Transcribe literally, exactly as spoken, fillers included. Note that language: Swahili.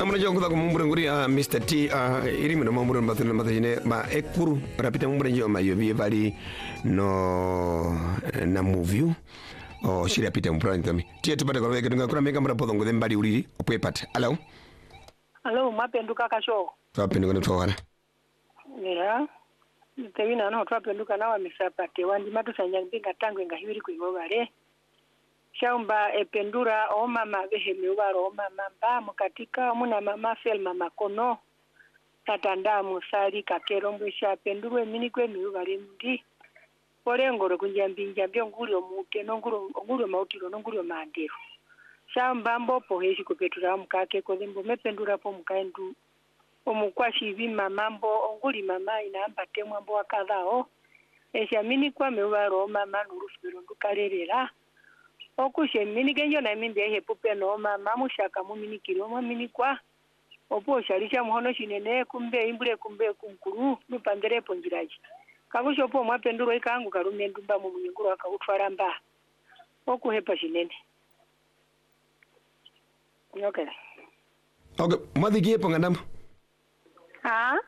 Namuna jongo ko mumbure nguri a Mister T a iri mino mumbure mbathina mbathine ma ekuru rapita mumbure njo ma yobi bali no na movie o shiri apita mumbure ntami tie tupate kwa weke tunga kuna meka mbara potho ngode mbali uliri opwe pat hello hello mapenduka kasho twapenduka ntwana yeah tewina no twapenduka nawa misapate wandi matusanya mbinga tangwe nga hiri kuigo bale Shamba ependura o mama behemi ubaro o mama mba katika muna mama fel mama kono tatanda musari kakero mbisha pendurwe mini kwe mi ubare ndi pore ngoro kunjambinja mbyo ngulio mute no ngulio ngulio mautiro no ngulio mandero shamba mbopo heshi kupetura mukake ko limbo mependura po mukaendu omukwashi bima mambo nguli mama inamba temwa mbo akadhao esha mini kwa mi ubaro o mama nurufiro ndukarerera okushe mini genyo na mimi ehe pupe no mama mushaka mumini kiromo mini kwa opo sharisha muhono shinene kumbe imbure kumbe kunkuru nupandere ponjiraji kakusho po mwapenduro ikangu karume ndumba mu munyunguru akutwara mba okuhepa shinene okay okay mwadhigie panga ndamba ha